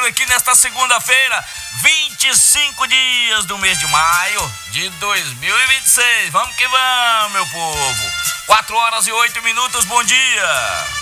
por aqui nesta segunda-feira, 25 dias do mês de maio de 2026. Vamos que vamos, meu povo. 4 horas e 8 minutos, bom dia.